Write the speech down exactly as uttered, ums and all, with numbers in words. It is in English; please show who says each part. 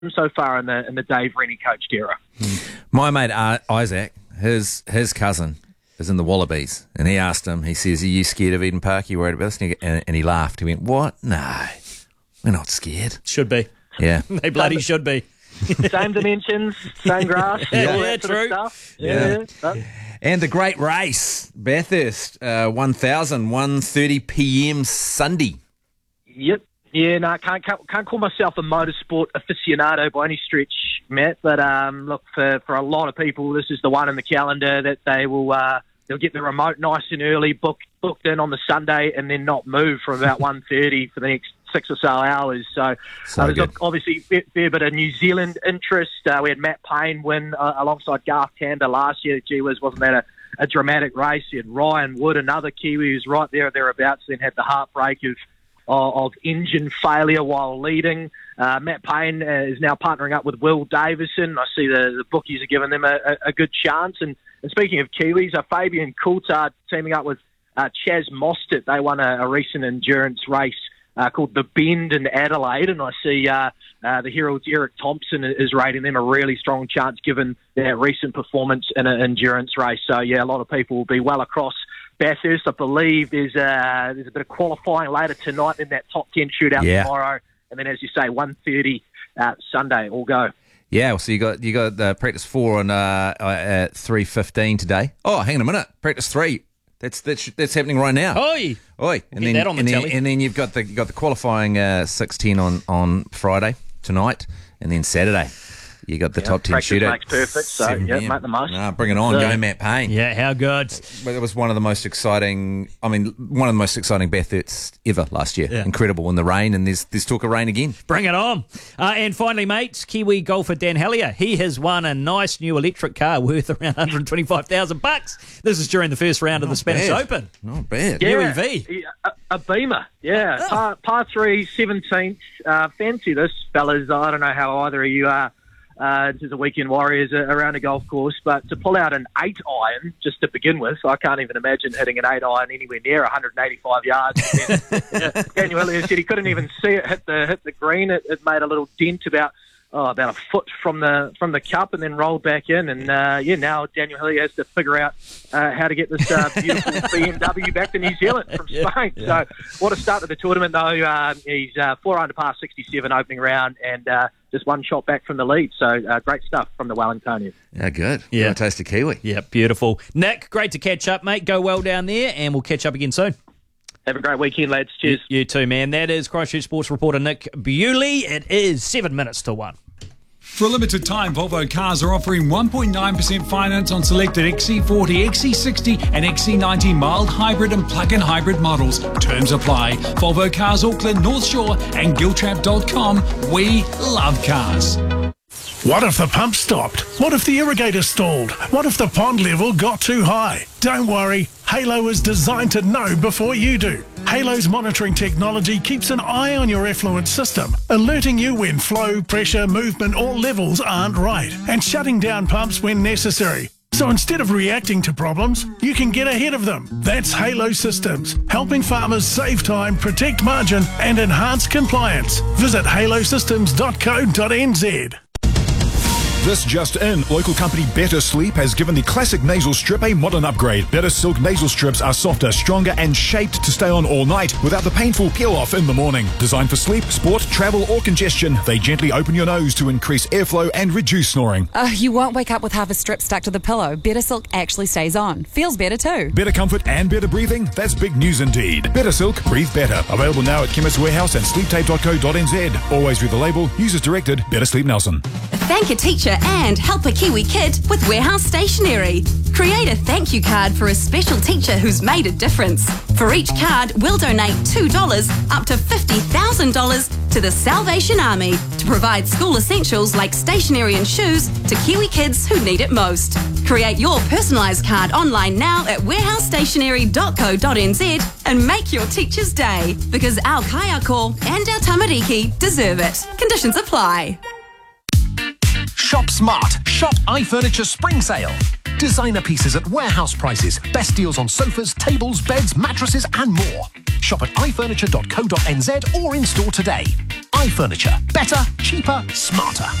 Speaker 1: so far in the in the Dave Rennie coached era.
Speaker 2: My mate uh, Isaac, his his cousin is in the Wallabies, and he asked him, he says, are you scared of Eden Park? Are you worried about this? And he, and, and he laughed. He went, what? No, we're not scared.
Speaker 3: Should be.
Speaker 2: Yeah.
Speaker 3: They bloody should be.
Speaker 1: Same dimensions, same grass.
Speaker 3: Yeah,
Speaker 1: all
Speaker 3: yeah,
Speaker 1: that sort
Speaker 3: true.
Speaker 1: of stuff.
Speaker 2: Yeah.
Speaker 1: Yeah. But,
Speaker 2: And the great race, Bathurst, uh, one thousand, one thirty p.m. Sunday.
Speaker 1: yep. Yeah, no, I can't, can't can't call myself a motorsport aficionado by any stretch, Matt. But um, look, for, for a lot of people, this is the one in the calendar that they will uh, they'll get the remote nice and early, book, booked in on the Sunday, and then not move from about one thirty for the next six or so hours. So,
Speaker 2: So
Speaker 1: uh, there's
Speaker 2: good.
Speaker 1: obviously a fair, fair bit of New Zealand interest. Uh, we had Matt Payne win uh, alongside Garth Tander last year. Gee whiz, wasn't that a, a dramatic race? You had Ryan Wood, another Kiwi who's right there or thereabouts, then had the heartbreak of of engine failure while leading. Uh, Matt Payne uh, is now partnering up with Will Davison. I see the, the bookies are giving them a, a, a good chance. And, and speaking of Kiwis, uh, Fabian Coulthard teaming up with uh, Chaz Mostert. They won a, a recent endurance race uh, called the Bend in Adelaide. And I see uh, uh, the Herald's Eric Thompson is rating them a really strong chance given their recent performance in an endurance race. So, yeah, a lot of people will be well across Bathurst. I believe there's a, there's a bit of qualifying later tonight in that top ten shootout
Speaker 2: Yeah.
Speaker 1: tomorrow. And then, as you say, one thirty uh, Sunday, all go.
Speaker 2: Yeah, well, so you got you got uh, practice four on uh, uh, at three fifteen today. Oh, hang on a minute, practice three. That's that's that's happening right now.
Speaker 3: Oi!
Speaker 2: Oi! And
Speaker 3: get
Speaker 2: then
Speaker 3: that on the
Speaker 2: and then,
Speaker 3: telly.
Speaker 2: and then you've got the you got the qualifying uh, six ten on on Friday tonight, and then Saturday you got the
Speaker 1: Yeah,
Speaker 2: top ten
Speaker 1: practice
Speaker 2: shootout.
Speaker 1: makes perfect, so,
Speaker 2: seven
Speaker 1: yeah,
Speaker 2: p.m.
Speaker 1: make the most.
Speaker 2: Ah, bring it on,
Speaker 1: So-
Speaker 2: go Matt Payne.
Speaker 3: Yeah, how good.
Speaker 2: But it was one of the most exciting, I mean, one of the most exciting Bathursts ever last year.
Speaker 3: Yeah.
Speaker 2: Incredible in the rain, and there's there's talk of rain again.
Speaker 3: Bring it on. Uh, and finally, mates, Kiwi golfer Dan Hellier. He has won a nice new electric car worth around one hundred twenty-five thousand bucks. This is during the first round of the Spanish
Speaker 2: bad.
Speaker 3: Open.
Speaker 2: Not bad.
Speaker 3: Yeah.
Speaker 1: Yeah,
Speaker 3: U E V.
Speaker 1: yeah, a, a Beamer, yeah.
Speaker 3: Oh.
Speaker 1: Par, par three, seventeenth. Uh, fancy this, fellas. I don't know how either of you are. Uh, this is a weekend warriors around a golf course, but to pull out an eight iron just to begin with, I can't even imagine hitting an eight iron anywhere near one hundred eighty-five yards. And then, yeah, Daniel Elliott said he couldn't even see it hit the hit the green. It, it made a little dent about oh, about a foot from the from the cup, and then rolled back in. And uh, yeah, now Daniel Elliott has to figure out uh, how to get this uh, beautiful B M W back to New Zealand from Spain.
Speaker 3: yeah.
Speaker 1: So what a start to the tournament, though. Uh, he's uh, four under par sixty-seven opening round, and uh, just one shot back from the lead. So uh, great stuff from the Wellingtonian.
Speaker 2: Yeah, good.
Speaker 3: Yeah.
Speaker 2: Got a taste of kiwi.
Speaker 3: Yeah, beautiful. Nick, great to catch up, mate. Go well down there, and we'll catch up again soon.
Speaker 1: Have a great weekend, lads. Cheers.
Speaker 3: You, you too, man. That is Christchurch Sports reporter Nick Bewley. It is seven minutes to one.
Speaker 4: For a limited time, Volvo Cars are offering one point nine percent finance on selected X C forty, X C sixty and X C ninety mild hybrid and plug-in hybrid models. Terms apply. Volvo Cars Auckland, North Shore and giltrap dot com. We love cars.
Speaker 5: What if the pump stopped? What if the irrigator stalled? What if the pond level got too high? Don't worry, Halo is designed to know before you do. Halo's monitoring technology keeps an eye on your effluent system, alerting you when flow, pressure, movement or levels aren't right, and shutting down pumps when necessary. So instead of reacting to problems, you can get ahead of them. That's Halo Systems, helping farmers save time, protect margin and enhance compliance. Visit halo systems dot co dot n z.
Speaker 6: This just in, local company Better Sleep has given the classic nasal strip a modern upgrade. Better Silk nasal strips are softer, stronger and shaped to stay on all night without the painful peel-off in the morning. Designed for sleep, sport, travel or congestion, they gently open your nose to increase airflow and reduce snoring.
Speaker 7: Uh, you won't wake up with half a strip stuck to the pillow. Better Silk actually stays on. Feels better too.
Speaker 6: Better comfort and better breathing? That's big news indeed. Better Silk, breathe better. Available now at Chemist Warehouse and sleep tape dot co dot n z. Always read the label. Users directed. Better Sleep Nelson.
Speaker 8: Thank a teacher and help a Kiwi kid with Warehouse Stationery. Create a thank you card for a special teacher who's made a difference. For each card, we'll donate two dollars up to fifty thousand dollars to the Salvation Army to provide school essentials like stationery and shoes to Kiwi kids who need it most. Create your personalised card online now at warehouse stationery dot co dot n z and make your teacher's day, because our kaiako and our tamariki deserve it. Conditions apply.
Speaker 9: Shop smart. Shop iFurniture Spring Sale. Designer pieces at warehouse prices. Best deals on sofas, tables, beds, mattresses and more. Shop at i furniture dot co dot n z or in store today. iFurniture. Better, cheaper, smarter.